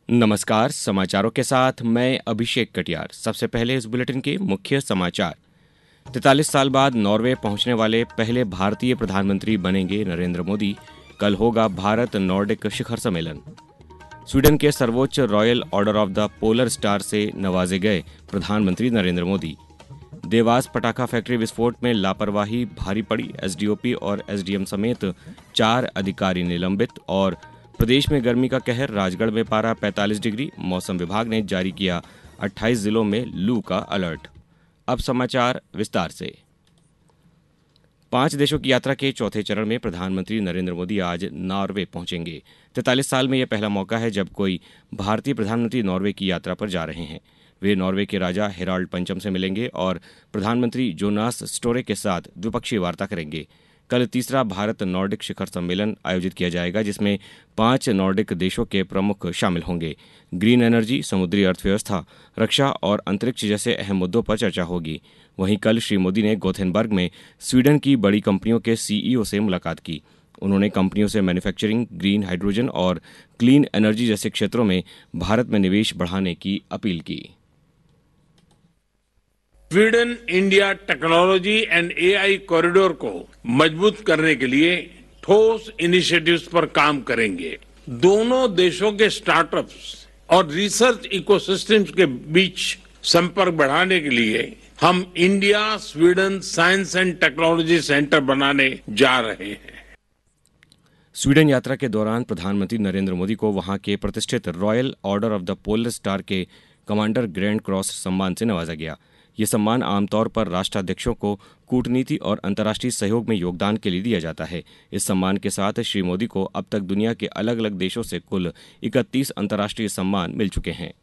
नमस्कार, समाचारों के साथ मैं अभिषेक कटियार। सबसे पहले इस बुलेटिन के मुख्य समाचार। 43 साल बाद नॉर्वे पहुंचने वाले पहले भारतीय प्रधानमंत्री बनेंगे नरेंद्र मोदी। कल होगा भारत नॉर्डिक शिखर सम्मेलन। स्वीडन के सर्वोच्च royal order of the polar star से नवाजे गए प्रधानमंत्री नरेंद्र मोदी। देवास पटाखा फैक्ट्री विस्फोट में लापरवाही भारी पड़ी, एसडीओपी और एसडीएम समेत 4 अधिकारी निलंबित। और प्रदेश में गर्मी का कहर, राजगढ़ में पारा 45 डिग्री। मौसम विभाग ने जारी किया 28 जिलों में लू का अलर्ट। अब समाचार विस्तार से। 5 देशों की यात्रा के चौथे चरण में प्रधानमंत्री नरेंद्र मोदी आज नॉर्वे पहुंचेंगे। 43 साल में यह पहला मौका है जब कोई भारतीय प्रधानमंत्री नॉर्वे की यात्रा पर जा रहे हैं। वे नॉर्वे के राजा हेराल्ड पंचम से मिलेंगे और प्रधानमंत्री जोनास स्टोरे के साथ द्विपक्षीय वार्ता करेंगे। कल तीसरा भारत नॉर्डिक शिखर सम्मेलन आयोजित किया जाएगा, जिसमें 5 नॉर्डिक देशों के प्रमुख शामिल होंगे। ग्रीन एनर्जी, समुद्री अर्थव्यवस्था, रक्षा और अंतरिक्ष जैसे अहम मुद्दों पर चर्चा होगी। वहीं कल श्री मोदी ने गोथेनबर्ग में स्वीडन की बड़ी कंपनियों के सीईओ से मुलाकात की। उन्होंने कंपनियों से मैन्युफैक्चरिंग, ग्रीन हाइड्रोजन और क्लीन एनर्जी जैसे क्षेत्रों में भारत में निवेश बढ़ाने की अपील की। Sweden India technology and AI corridor को मजबूत करने के लिए ठोस इनिशिएटिव्स पर काम करेंगे। दोनों देशों के स्टार्टअप्स और रिसर्च इकोसिस्टम्स के बीच संपर्क बढ़ाने के लिए हम India Sweden science and technology centre बनाने जा रहे हैं। स्वीडन यात्रा के दौरान प्रधानमंत्री नरेंद्र मोदी को वहां के प्रतिष्ठित royal order of the polar star के कमांडर ग्रैंड क्रॉस सम्मान से नवाजा गया। ये सम्मान आमतौर पर राष्ट्राध्यक्षों को कूटनीति और अंतर्राष्ट्रीय सहयोग में योगदान के लिए दिया जाता है। इस सम्मान के साथ श्री मोदी को अब तक दुनिया के अलग अलग देशों से कुल 31 अंतर्राष्ट्रीय सम्मान मिल चुके हैं।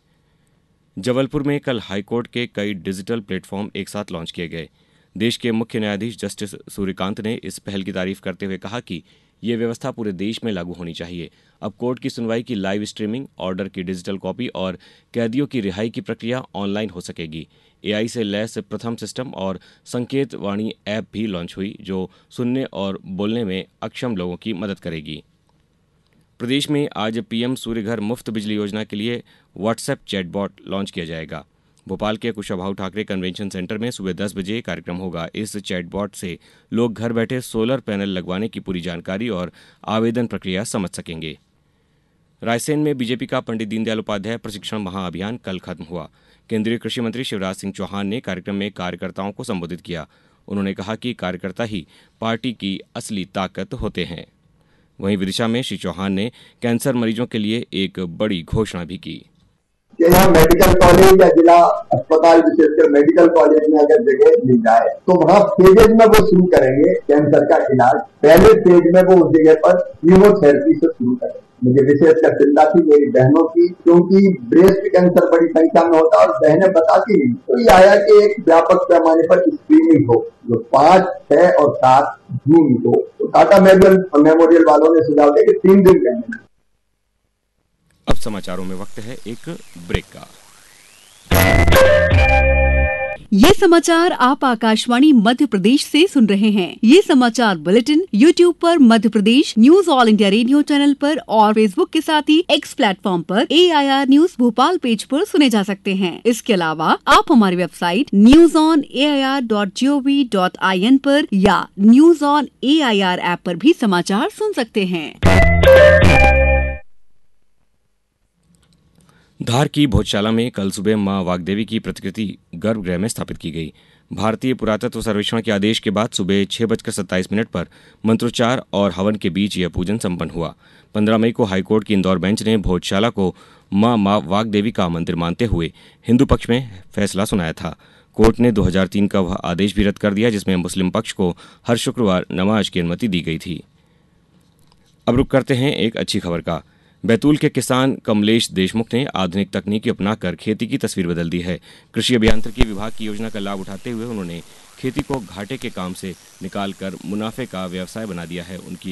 जबलपुर में कल हाईकोर्ट के कई डिजिटल प्लेटफॉर्म एक साथ लॉन्च किए गए। देश के मुख्य न्यायाधीश जस्टिस सूर्यकांत ने इस पहल की तारीफ करते हुए कहा कि ये व्यवस्था पूरे देश में लागू होनी चाहिए। अब कोर्ट की सुनवाई की लाइव स्ट्रीमिंग, ऑर्डर की डिजिटल कॉपी और कैदियों की रिहाई की प्रक्रिया ऑनलाइन हो सकेगी। एआई से लैस प्रथम सिस्टम और संकेत वाणी ऐप भी लॉन्च हुई, जो सुनने और बोलने में अक्षम लोगों की मदद करेगी। प्रदेश में आज पीएम सूर्यघर मुफ्त बिजली योजना के लिए व्हाट्सएप चैटबॉट लॉन्च किया जाएगा। भोपाल के कुशाभाऊ ठाकरे कन्वेंशन सेंटर में सुबह 10 बजे कार्यक्रम होगा। इस चैटबॉट से लोग घर बैठे सोलर पैनल लगवाने की पूरी जानकारी और आवेदन प्रक्रिया समझ सकेंगे। रायसेन में बीजेपी का पंडित दीनदयाल उपाध्याय प्रशिक्षण महाअभियान कल खत्म हुआ। केंद्रीय कृषि मंत्री शिवराज सिंह चौहान ने कार्यक्रम में कार्यकर्ताओं को संबोधित किया। उन्होंने कहा कि कार्यकर्ता ही पार्टी की असली ताकत होते हैं। वहीं विदिशा में श्री चौहान ने कैंसर मरीजों के लिए एक बड़ी घोषणा भी की। यहाँ मेडिकल कॉलेज या जिला अस्पताल, विशेषकर मेडिकल कॉलेज में अगर जगह मिल जाए तो वहाँ फेजेज में वो शुरू करेंगे कैंसर का इलाज। पहले फेज में वो उस जगह पर कीमोथेरेपी से शुरू करेंगे। मुझे विशेषकर चिंता थी मेरी बहनों की, क्योंकि ब्रेस्ट कैंसर बड़ी संख्या में होता है और बहनें बताती नहीं। तो ये आया कि एक व्यापक पैमाने पर स्क्रीनिंग हो, जो 5, 6 और 7 जून को। तो टाटा मेमोरियल वालों ने सुझाव दिया कि 3 दिन करने। अब समाचारों में वक्त है एक ब्रेक का। ये समाचार आप आकाशवाणी मध्य प्रदेश से सुन रहे हैं। ये समाचार बुलेटिन YouTube पर Madhya Pradesh news all India radio channel पर और फेसबुक के साथ ही X प्लेटफॉर्म पर AIR न्यूज भोपाल पेज पर सुने जा सकते हैं। इसके अलावा आप हमारी वेबसाइट newsonair.gov.in पर या न्यूज ऑन AIR ऐप पर भी समाचार सुन सकते हैं। धार की भोजशाला में कल सुबह मां वाग्देवी की प्रतिकृति गर्भगृह में स्थापित की गई। भारतीय पुरातत्व सर्वेक्षण के आदेश के बाद सुबह 6:27 पर मंत्रोच्चार और हवन के बीच यह पूजन संपन्न हुआ। 15 मई को हाईकोर्ट की इंदौर बेंच ने भोजशाला को मां वाग्देवी का मंदिर मानते हुए हिंदू पक्ष में फैसला सुनाया था। कोर्ट ने 2003 का वह आदेश भी रद्द कर दिया जिसमें मुस्लिम पक्ष को हर शुक्रवार नमाज की अनुमति दी गई थी। अब रुक करते हैं एक अच्छी खबर का। बैतूल के किसान कमलेश देशमुख ने आधुनिक तकनीकी अपनाकर खेती की तस्वीर बदल दी है। कृषि अभियांत्रिकी विभाग की योजना का लाभ उठाते हुए उन्होंने खेती को घाटे के काम से निकालकर मुनाफे का व्यवसाय बना दिया है। उनकी